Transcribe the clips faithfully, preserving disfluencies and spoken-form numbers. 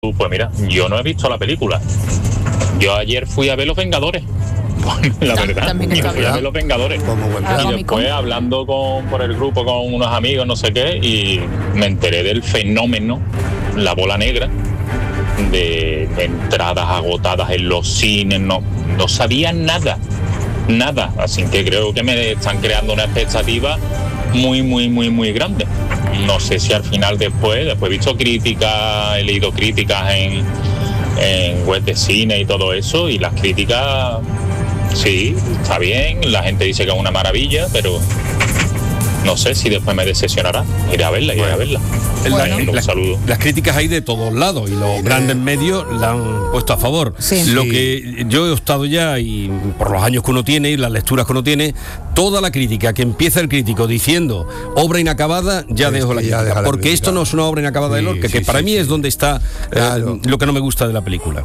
Pues mira, yo no he visto la película. Yo ayer fui a ver Los Vengadores. La verdad, También yo fui a ver Los Vengadores. Ah, Y después hablando con, por el grupo con unos amigos, no sé qué, y me enteré del fenómeno, la bola negra, de, de entradas agotadas en los cines. No, no sabía nada, nada. Así que creo que me están creando una expectativa muy, muy, muy, muy grande. No sé si al final después, después he visto críticas, he leído críticas en, en web de cine y todo eso, y las críticas, sí, está bien, la gente dice que es una maravilla, pero no sé si después me decepcionará. Iré a verla, iré a verla. Bueno, Un las, saludo. las críticas hay de todos lados y los grandes medios la han puesto a favor. Sí. Lo Sí. que yo he optado ya, y por los años que uno tiene y las lecturas que uno tiene, toda la crítica que empieza el crítico diciendo obra inacabada, ya Es dejo que la ya crítica, deja la porque crítica. esto no es una obra inacabada de Sí, Lorca, sí, que sí, para mí sí. es donde está eh, Claro. lo que no me gusta de la película.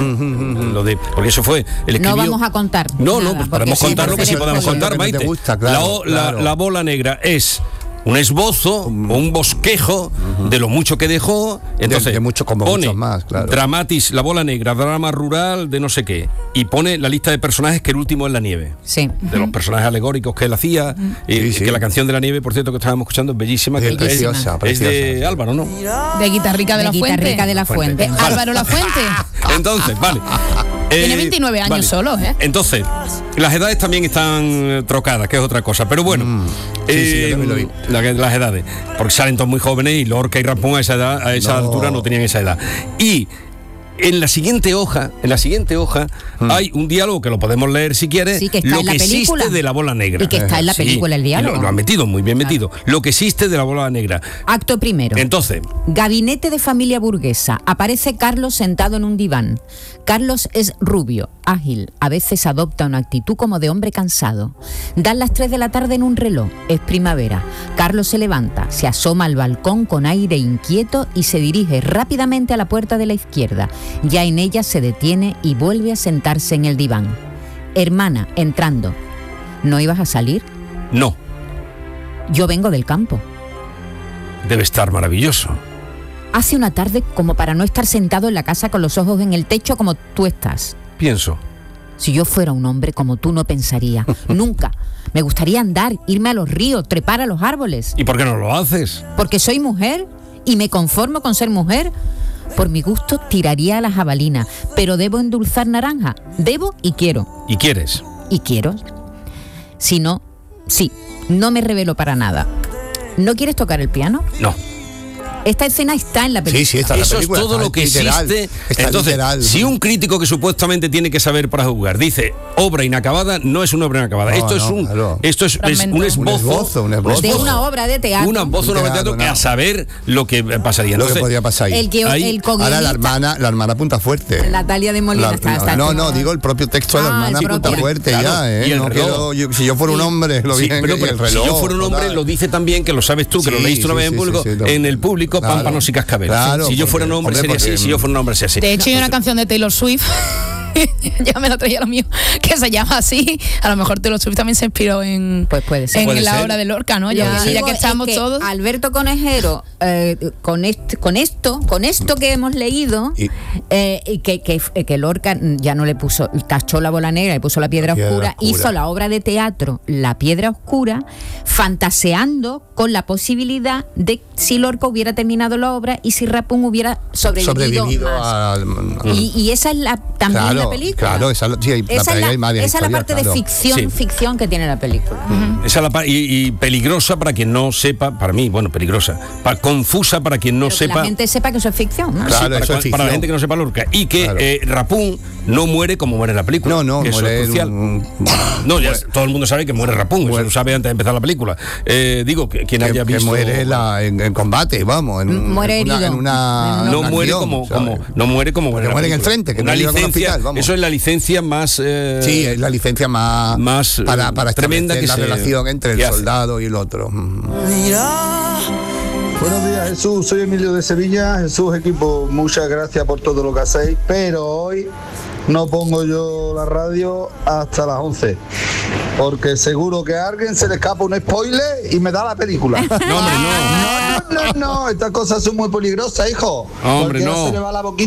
Lo de, porque eso fue el escribió- No vamos a contar. No, nada, no, pues porque podemos sí, contar lo que parece sí podemos spoiler. contar, Lo que no te Maite. gusta, claro, la, o- la- claro. la bola negra es un esbozo o un bosquejo de lo mucho que dejó. Entonces De- de mucho, como pone muchos más, claro. Dramatis, la bola negra, drama rural de no sé qué, y pone la lista de personajes que el último es la nieve, Sí. de los personajes alegóricos que él hacía, y Sí, sí. que la canción de la nieve, por cierto, que estábamos escuchando, es bellísima, que Es es- preciosa, es preciosa. de Álvaro, ¿no? De Guitarrica de, De la Fuente. Guitarrica de la Fuente. Eh, Álvaro La Fuente. Entonces, vale. Tiene Eh, veintinueve años vale. solo, ¿eh? Entonces, las edades también están eh, trocadas, que es otra cosa. Pero bueno, Mm. Sí, sí, yo también lo vi. la- las edades. Porque salen todos muy jóvenes y Lorca y Ramón a esa edad, a esa No. altura no tenían esa edad. Y en la siguiente hoja, en la siguiente hoja, Mm. hay un diálogo que lo podemos leer si quieres, Sí, que está lo en la que película. existe de la bola negra. Y que está en la Sí, película el diálogo. Lo, lo han metido muy bien metido. Lo que existe de la bola negra. Acto primero. Entonces, Gabinete de familia burguesa. Aparece Carlos sentado en un diván. Carlos es rubio, ágil, a veces adopta una actitud como de hombre cansado. Dan las tres de la tarde en un reloj. Es primavera. Carlos se levanta, se asoma al balcón con aire inquieto y se dirige rápidamente a la puerta de la izquierda. Ya en ella se detiene y vuelve a sentarse en el diván. Hermana, entrando. ¿No ibas a salir? no, Yo vengo del campo. debe estar maravilloso. Hace una tarde como para no estar sentado en la casa con los ojos en el techo como tú estás. Pienso. Si yo fuera un hombre como tú no pensaría. Nunca. Me gustaría andar, irme a los ríos, trepar a los árboles. ¿Y por qué no lo haces? Porque soy mujer y me conformo con ser mujer. Por mi gusto tiraría a la jabalina, pero debo endulzar naranja. Debo y quiero. ¿Y quieres? Y quiero. Si no, sí, no me revelo para nada. ¿No quieres tocar el piano? No. Esta escena está en la película. Sí, sí, está en la Eso es película, todo está lo que literal, existe. está Entonces, literal. si un crítico que supuestamente tiene que saber para jugar dice obra inacabada, no es una obra inacabada. No, esto es no, un, claro. esto es, es Fragmento. un Un esbozo, esbozo, un esbozo. De una obra de teatro. Un esbozo, una obra de teatro, Un que a teatro, saber lo que pasaría. Lo que Entonces, podía pasar ahí. El que Ahí- el Ahora la co-guionista, hermana, la hermana punta fuerte. Natalia de Molina La- está, la- está no, actuando. no, digo el propio texto de la Ah, el hermana punta propio. fuerte Claro, ya, ¿eh? y el No reloj. quiero- yo- si yo fuera un Sí. hombre, lo sí, bien pero, que- pero el reloj. si yo fuera un hombre, total. lo dice también, que lo sabes tú, que lo Sí, leíste una sí, vez en sí, público, sí, sí, lo- en el público, Claro. pámpanos y cascabeles. Claro, si yo fuera un porque- hombre, hombre, sería así. porque- Si yo fuera un hombre, sería así. De hecho, hay una canción de Taylor Swift, ya me la traía lo mío, que se llama así. A lo mejor Taylor Swift también se inspiró en, Pues puede ser. en Puede la ser. obra de Lorca, ¿no? Ya, Lo que ya digo que es estamos que todos. Alberto Conejero, eh, con, este, con esto, con esto que hemos leído, Y- eh, y que, que, que Lorca ya no le puso, tachó la bola negra, le puso la piedra, Piedra oscura, oscura. hizo la obra de teatro La Piedra Oscura, fantaseando con la posibilidad de si Lorca hubiera terminado la obra y si Rapun hubiera sobrevivido, Sobrevivido más. al. Y, y esa es la, también Claro, la película. claro, esa, sí, hay- la, Esa es la, hay varias esa es la historias, parte claro. de ficción, Sí. ficción que tiene la película. Esa es la pa- y, y peligrosa para quien no sepa, para mí, bueno, peligrosa, pa- confusa para quien no Pero que sepa. la gente sepa que eso es ficción, ¿no? Claro, Sí, para, eso es cua- para la ficción. gente que no sepa Lorca. Y que Claro. eh, Rapun no muere como muere en la película. No, no, que eso muere es crucial. un- No, ya todo el mundo sabe que muere Rapun, eso Muere. lo sabe antes de empezar la película. Eh, digo, que quien que, haya que visto. muere la- en, en combate, vamos. En, un- Muere en una, herido. en una- no una muere acción, como, ¿sabes? como no muere como muere Que la muere en el película. frente, que Una no llega con el licencia, hospital, vamos. eso es la licencia más eh, Sí, es la licencia más, más, eh, para, para tremenda establecer que la se- relación entre el que hace. soldado y el otro. Mm. Buenos días, Jesús. Soy Emilio de Sevilla. Jesús, equipo, muchas gracias por todo lo que hacéis. Pero hoy no pongo yo la radio hasta las once. Porque seguro que a alguien se le escapa un spoiler y me da la película. No, hombre, no. No, no, no, no. Estas cosas son muy peligrosas, hijo. Hombre, Cualquiera no. se le va la boquita